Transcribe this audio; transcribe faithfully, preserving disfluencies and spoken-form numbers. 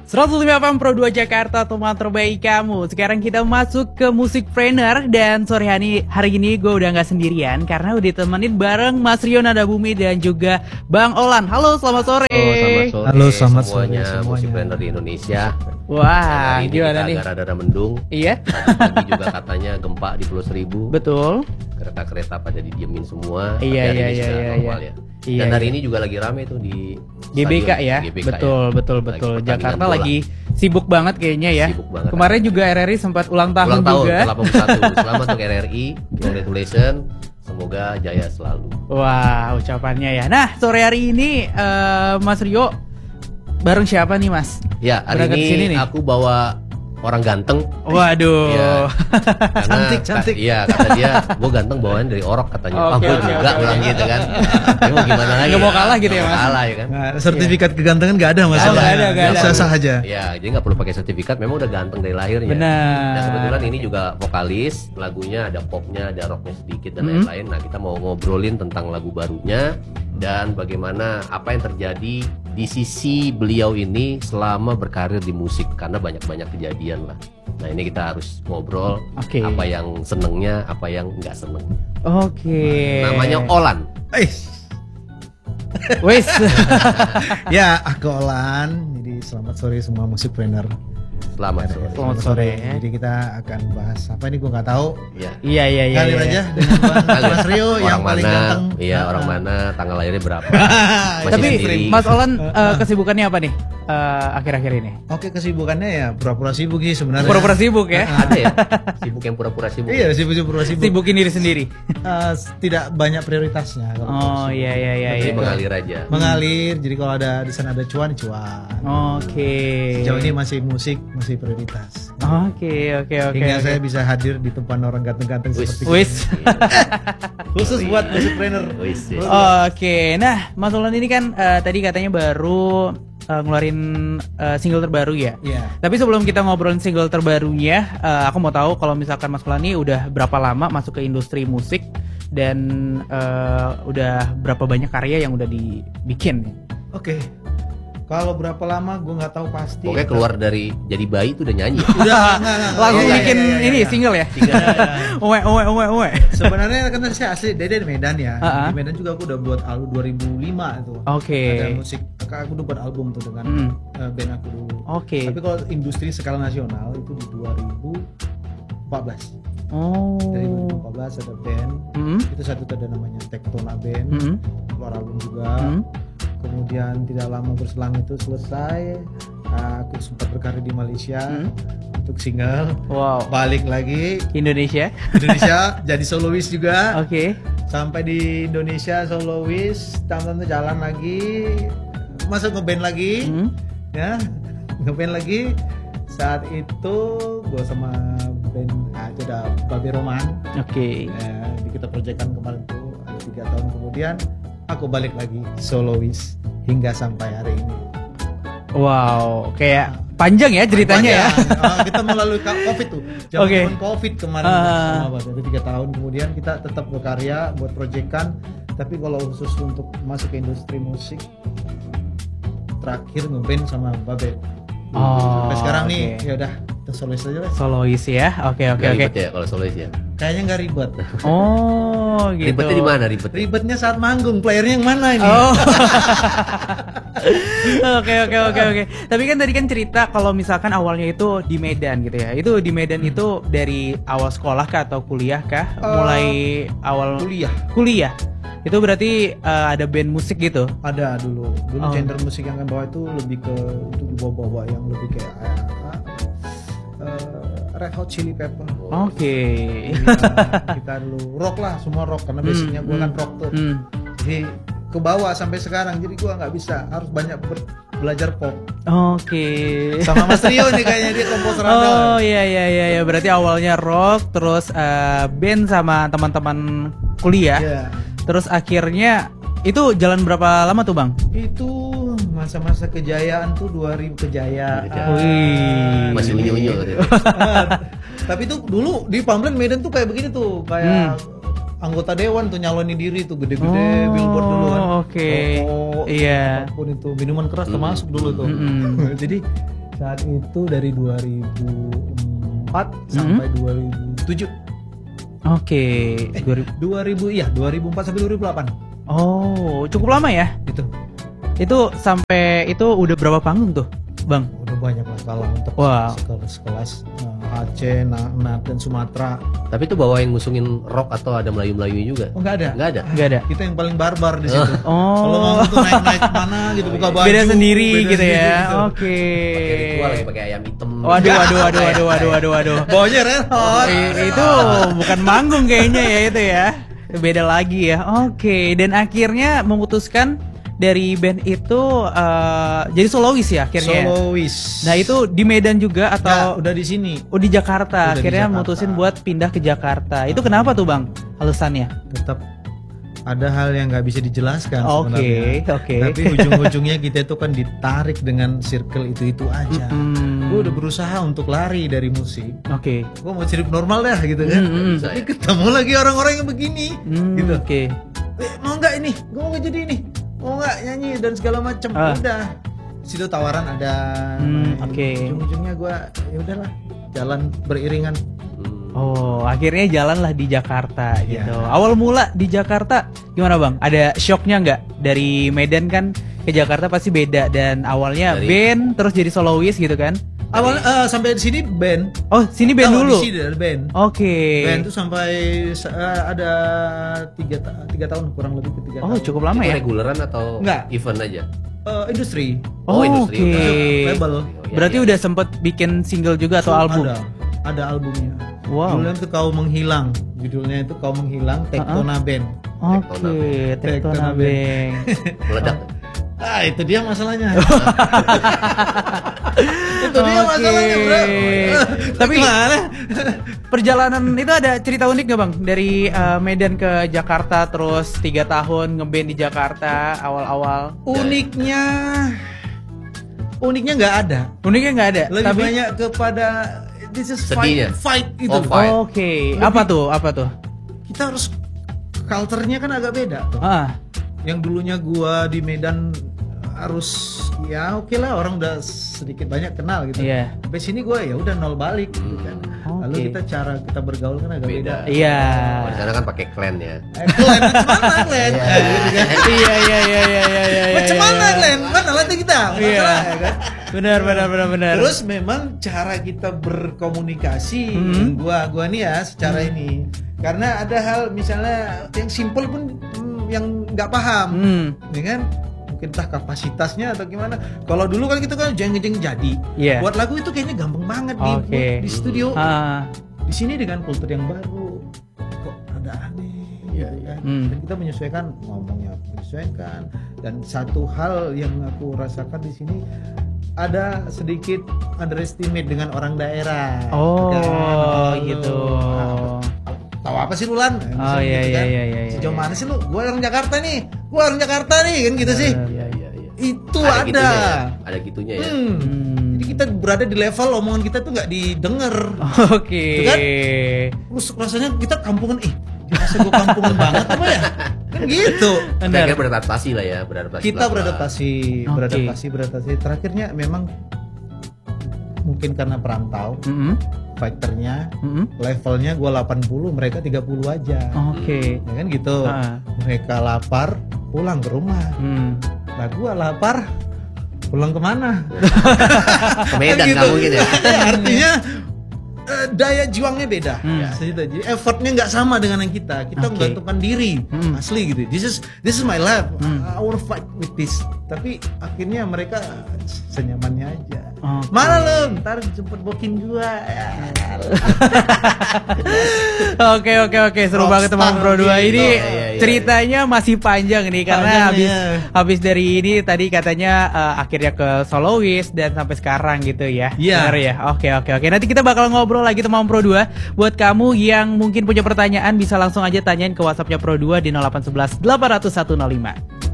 seratus lima F M Pro dua Jakarta, teman terbaik kamu. Sekarang kita masuk ke Musikpreneur. Dan sore hari, hari ini gue udah gak sendirian karena udah ditemenin bareng Mas Rio Nadabumi dan juga Bang Olan. Halo, selamat sore. Halo, selamat sore. Halo, selamat semuanya, sore semuanya. Musikpreneur di Indonesia. Wah, gimana nih? Agak-agak mendung. Iya. Tadi juga katanya gempa di Pulau Seribu. Betul. Kereta-kereta pada didiemin semua. Iya, tapi hari iya, ini iya, sudah iya, normal iya. ya. Iya, Dan hari iya. ini juga lagi rame tuh di G B K stadion, ya, G B K betul, ya. betul, Lagi betul. pertandingan Jakarta bola. lagi sibuk banget kayaknya ya. Sibuk banget. Kemarin juga R R I sempat ulang tahun, Ulang tahun juga. ke delapan puluh satu. Selamat untuk R R I, congratulations. Semoga jaya selalu. Wah, ucapannya ya. Nah, sore hari ini eh, Mas Rio bareng siapa nih, Mas? Ya, hari Berangkat kesini ini nih. aku bawa orang ganteng. Waduh. Iya. Karena Cantik, cantik. ka- Iya, kata dia, gue ganteng bawaan dari orok katanya. Ah, Oke, gue oke, juga oke, bilang oke. gitu kan. Ya mau gimana lagi? Nggak mau ya? kalah gitu ya, Nggak Mas? mau kalah ya kan. Nah, sertifikat kegantengan nggak ada Nggak masalah. ada, nggak ada. Sah-sah aja. Ya, jadi nggak perlu pakai sertifikat. Memang udah ganteng dari lahirnya. Benar. Nah, kebetulan ini juga vokalis. Lagunya ada popnya, ada rocknya sedikit dan Mhm. lain-lain. Nah, kita mau ngobrolin tentang lagu barunya dan bagaimana apa yang terjadi di sisi beliau ini selama berkarir di musik, karena banyak-banyak kejadian lah. Nah, ini kita harus ngobrol Oke. apa yang senengnya, apa yang nggak seneng. Oke. Namanya Olan. Eh, Wes. ya aku Olan. Jadi selamat sore semua musikpreneur. Selamat sore. Selamat sore. Jadi kita akan bahas apa ini gue nggak tahu. Ya. Iya, iya, iya. Ngalir iya. aja dengan Bang Mas Rio yang Orang paling mana? ganteng. Iya, Ah, orang ah. mana? Tanggal lahirnya berapa? Masih Tapi sendiri. Mas Olan Uh, eh, uh. kesibukannya apa nih eh, akhir-akhir ini? Oke, kesibukannya ya pura-pura sibuk sih sebenarnya. Pura-pura sibuk ya? Ada ya? Sibuk yang pura-pura sibuk. Iya, sibuk-sibuk pura sibuk. Sibukin diri sendiri. Eh, tidak banyak prioritasnya kalau Oh, sibuk. iya, iya, iya, Jadi iya. mengalir aja. Mengalir. Jadi kalau ada di sana ada cuan, cuan. Oke. Sejauh ini masih musik, masih prioritas. Oke, oke, oke. Hingga oke. saya bisa hadir di depan orang ganteng-ganteng Wis. seperti Wis. khusus buat musikpreneur. Wis, ya. Oke, nah Mas Olan ini kan eh, tadi katanya baru eh, ngeluarin eh, single terbaru ya. Iya. Tapi sebelum kita ngobrolin single terbarunya, eh, aku mau tahu kalau misalkan Mas Olan ini udah berapa lama masuk ke industri musik dan eh, udah berapa banyak karya yang udah dibikin. Oke. Kalau berapa lama gue nggak tahu pasti. Pokoknya keluar dari jadi bayi itu udah nyanyi. Udah enggak, enggak, Langsung enggak. bikin Iya, iya, iya, ini iya. single ya. Iya, iya. Uwe, uwe, uwe, uwe. Sebenarnya karena saya asli dari Medan ya. Ah, ah. Di Medan juga aku udah buat album dua ribu lima itu. Oke. Ada musik. Aku udah buat album tuh dengan Hmm. eh, band aku dulu. Oke. Tapi kalau industri skala nasional itu di dua ribu empat belas. Oh. Dari dua ribu empat belas ada band. Hmm. Itu satu tuh ada namanya Tektona Band. Hmm. Keluar album juga. Hmm. Kemudian tidak lama berselang itu selesai, aku sempat berkarir di Malaysia Hmm. untuk single. Wow. Balik lagi Indonesia. Indonesia jadi soloist juga. Oke. Sampai di Indonesia soloist, tahun-tahun jalan lagi, masuk ngeband lagi, Hmm. ya ngeband lagi. Saat itu gue sama band aja ada Babe Roman. Oke. Ya, di kita proyekan kemarin tuh ada tiga tahun kemudian aku balik lagi soloist hingga sampai hari ini. Wow, kayak panjang ya ceritanya ya. Panjang. Ah, kita melalui ka- covid tuh zaman Oke. covid kemarin Ah. sama ada tiga tahun kemudian kita tetap berkarya buat proyekan, tapi kalau khusus untuk masuk ke industri musik terakhir ngeband sama Babe. Oh, Sampai sekarang nih oke. ya udah kita soloist aja lah. Solois ya. Oke, oke, Nggak oke. ribet ya kalau solois ya. Kayaknya nggak ribet. Oh, gitu. Ribetnya di mana ribetnya? Ribetnya saat manggung, playernya yang mana ini? Oh. Oke, oke, oke, oke. Tapi kan tadi kan cerita kalau misalkan awalnya itu di Medan gitu ya. Itu di Medan itu dari awal sekolah kah atau kuliah kah? Mulai awal Kuliah. kuliah. Itu berarti eh, ada band musik gitu. Ada dulu. Dulu Oh. genre musik yang kan bawa itu lebih ke untuk dibawa-bawa yang lebih kayak ah, eh, Red Hot Chili Pepper. Oke. Kita, kita dulu rock lah, semua rock karena basicnya gue kan rock tuh. Hmm. Jadi ke bawah sampai sekarang. Jadi gue nggak bisa, harus banyak ber- belajar pop. Oke. Sama Mas Rio nih kayaknya dia komposer Oh andal. iya iya iya iya. Berarti awalnya rock, terus eh, band sama teman-teman kuliah. Iya. Terus akhirnya itu jalan berapa lama tuh, Bang? Itu masa-masa kejayaan tuh dua ribu kejayaan. Kejayaan. Wih. Masih unyu-unyu katanya. Ah, tapi itu dulu di Pamelen Medan tuh kayak begini tuh, kayak anggota dewan tuh nyalonin diri tuh gede-gede Oh, billboard dulu kan. oke. Rokok, Iya. apapun itu minuman keras termasuk dulu tuh. Mm-mm. Jadi saat itu dari dua ribu empat sampai dua ribu tujuh. Oke. Eh, dua ribu dua ribu iya dua ribu empat sampai dua ribu delapan. Oh, cukup lama ya? Gitu. Itu sampai itu udah berapa panggung tuh, Bang? Udah banyak lah kalau untuk Wow. sekelas uh, Aceh, Nat dan Sumatera. Tapi itu bawa yang ngusungin rock atau ada Melayu-Melayu juga? Oh nggak ada. Nggak ada. Enggak ada. Kita yang paling barbar di situ. Oh. Kalau mau tuh naik-naik mana gitu buka baju. Beda sendiri beda gitu sendiri ya. gitu. Oke. Pakai ritual lagi pakai ayam hitam. Waduh, waduh, waduh, waduh, waduh, waduh, waduh. Bawanya red hot. I- itu bukan manggung kayaknya ya itu ya. Beda lagi ya. Oke, dan akhirnya memutuskan dari band itu uh, jadi solois ya akhirnya. Solois. Nah, itu di Medan juga Nah, atau udah di sini. oh di Jakarta? Udah di Akhirnya Jakarta. mutusin buat pindah ke Jakarta. Itu kenapa tuh, Bang? Alasannya? Tetap ada hal yang nggak bisa dijelaskan Oke, sebenarnya. oke. Tapi ujung-ujungnya kita itu kan ditarik dengan circle itu-itu aja. Mm-mm. Gue udah berusaha untuk lari dari musik. Oke. Gue mau hidup normal dah gitu kan. Mm-mm. Tapi ketemu lagi orang-orang yang begini. Hmm, Gitu. Oke. Eh, mau nggak ini? Gue mau nggak jadi ini? Mau nggak nyanyi dan segala macam? Ah. Udah. Situ tawaran ada. Hmm, Nah, oke. Ujung-ujungnya gue ya udahlah jalan beriringan. Hmm. Oh, akhirnya jalanlah di Jakarta Iya. gitu. Awal mula di Jakarta gimana, Bang? Ada shocknya nggak? Dari Medan kan ke Jakarta pasti beda, dan awalnya Dari- band terus jadi solois gitu kan? Awal eh, sampai di sini band. Oh, sini band Tahu, dulu. Di sini ada band. Oke. Band tuh sampai eh, ada tiga, ta- tiga tahun kurang lebih ke tiga Oh, tahun. cukup lama Itu ya? reguleran atau Nggak. event aja? Eh, industri. Oh, Oh, industri. oke. Label. Oh, iya, Berarti iya. udah sempet bikin single juga atau album? Ada, ada albumnya. Wow. Judulnya itu Kau Menghilang. Judulnya itu Kau Menghilang, Tektona Band. Oke, Tektona Tektona Band. Meledak. Ah, itu dia masalahnya. itu dia Oke. masalahnya, Bro. Tapi gimana? perjalanan itu ada cerita unik gak, Bang? Dari uh, Medan ke Jakarta terus tiga tahun ngeband di Jakarta awal-awal. Uniknya Uniknya nggak ada. Uniknya nggak ada. Lebih tapi banyak kepada this is Sedihnya. fight, fight gitu. Oh, fight. Oke, apa tuh? Apa tuh? Kita harus culture-nya kan agak beda tuh. Ah, Yang dulunya gua di Medan harus ya oke lah orang udah sedikit banyak kenal gitu. Iya. Sampai sini gua ya udah nol balik gitu kan. Lalu Oke. kita cara kita bergaul kan agak beda. Beda. iya. Oh, di sana kan pakai clan ya. Eh, Glenn, macam mana Glenn? Eh, gitu kan. Iya, iya, iya, iya, iya, iya. Macam iya, mana iya. Glenn? Mana nanti kita? Iya. Masalah, ya kan? Benar, benar, benar, benar. Terus memang cara kita berkomunikasi Hmm. gua gua nih ya secara ini karena ada hal misalnya yang simple pun hmm, yang nggak paham, Hmm. ya kan? Mungkin entah kapasitasnya atau gimana. Kalau dulu kan kita kan jeng-jeng jadi. Iya. Buat lagu itu kayaknya gampang banget di, Oke. di studio. Ah, Di sini dengan kultur yang baru kok ada aneh Iya, gitu kan. Hmm. Dan kita menyesuaikan ngomongnya menyesuaikan dan satu hal yang aku rasakan di sini ada sedikit underestimate dengan orang daerah. Oh, Kan? gitu. Nah, tahu apa sih lu Lan? Oh, Misalnya iya, gitu iya, kan. iya, iya, Sejauh iya. mana sih lu? Gua orang Jakarta nih. Gua orang Jakarta nih kan gitu sih. Iya, iya, iya. Itu Ada ada. gitunya ya. Ada gitunya ya. Hmm. Hmm. Jadi kita berada di level omongan kita tuh nggak didengar. Oke. Itu kan? Terus rasanya kita kampungan, ih, dirasa gue kampungan banget apa ya? Kan gitu. Tapi Benar. akhirnya beradaptasi lah ya, beradaptasi. Kita pelan-pelan. beradaptasi, Oke. beradaptasi, beradaptasi. Terakhirnya memang mungkin karena perantau, Mm-mm. fighternya, Mm-mm. levelnya gue delapan puluh, mereka tiga puluh aja. Oke. Ya kan gitu. Ah. Mereka lapar, pulang ke rumah. Hmm. Lah gue lapar, pulang kemana? Ke Medan Kan gitu. nggak mungkin ya. Ya, artinya eh, daya juangnya beda. Hmm. Ya, segitu. Jadi effortnya nggak sama dengan yang kita. Kita Oke. menggantungkan diri, Hmm. asli gitu. This is this is my life. Hmm. I wanna fight with this. Tapi akhirnya mereka senyamannya aja. Oke. Mana lo? Ntar jemput bokin gua. Ya. Oke, oke, oke, seru Rockstar banget teman Pro dua gitu. ini. Iya, iya, iya. Ceritanya masih panjang nih karena Panjang, habis iya. habis dari ini tadi katanya eh, akhirnya ke solois dan sampai sekarang gitu ya. Iya. Benar ya. Oke, oke, oke. Nanti kita bakal ngobrol lagi teman Pro dua. Buat kamu yang mungkin punya pertanyaan bisa langsung aja tanyain ke WhatsAppnya Pro dua di nol delapan satu satu delapan nol satu nol lima.